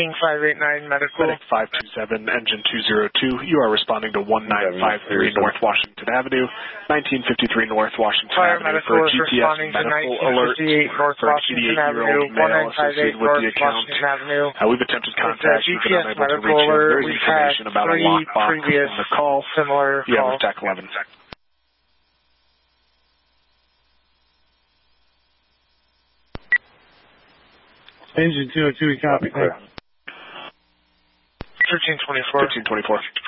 King 589 Medical. Medic 527, engine 202. You are responding to 1953 North Washington Avenue, 1953 North Washington Fire Avenue Medical for a is GTS responding to medical alert 1958 North for an Washington 88-year-old Avenue, male associated 1958 with the North account. Washington Avenue. We've attempted contact. We've been GTS unable to medical reach him. alert. There is We've information had about a 3 lockbox previous in the call. similar You have calls. TAC 11. Engine 202, copy. 1324. 1324.